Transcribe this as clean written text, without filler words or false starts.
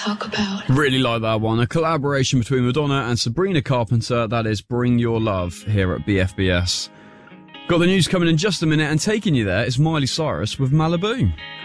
talk about. Really like that one. A collaboration between Madonna and Sabrina Carpenter. That is Bring Your Love here at BFBS. Got the news coming in just a minute, and taking you there is Miley Cyrus with Malibu.